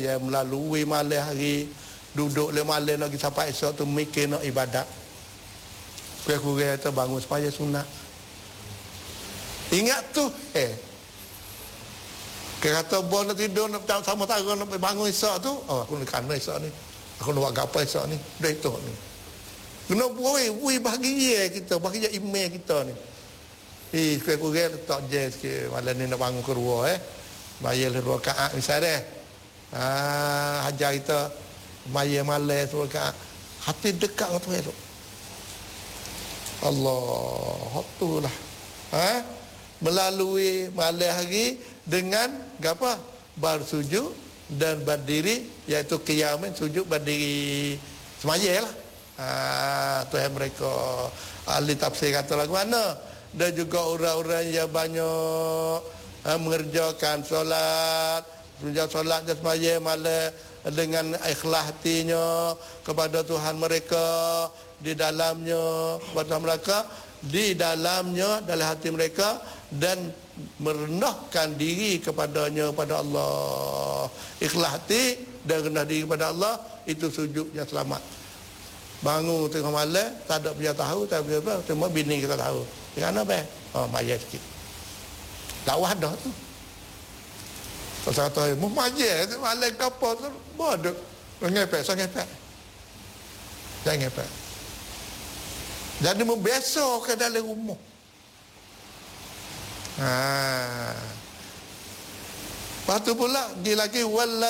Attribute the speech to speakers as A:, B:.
A: ya melalui malam hari duduk le malam lagi sampai esok tu mikir nak ibadat. Kurang-kurang tu bangun supaya sunat. Ingat tu kata bon nak tidur nak sama tara nak bangun esok tu, aku nak kena esok ni. Aku nak buat apa esok ni? Dah itu ni. Kena buat bahagia kita, bahagia email kita ni. Kurang-kurang letak je sikit malam ni nak bangun kedua bayar 2 rakaat misalnya. Hajar kita bayar malam 2 rakaat. Hati dekat dengan Tuhan tu. Allah, itulah. Melalui malam hari dengan apa? Bersujud dan berdiri, iaitu qiyam, sujud berdiri semaya lah. Tuhan mereka ahli tafsir kata lagu mana, dan juga orang-orang yang banyak mengerjakan solat, solat dan semaya malam dengan ikhlas hatinya kepada Tuhan mereka, di dalamnya kepada mereka, di dalamnya dalam hati mereka, dan merendahkan diri kepadanya, pada Allah. Ikhlas hati dan rendah diri kepada Allah, itu sujudnya selamat. Bangun tengah malam, tak ada punya tahu, tak ada apa, cuma bini kita tahu. Kenapa be? Bayar sikit. Dakwah dah tu. Pasal kata, "Mu bayar malam kapal tu, bodoh. Ngepek, ngepek." Jangan ngepek. Jadi membiasakan dalam rumah. Lepas tu pula dia lagi wala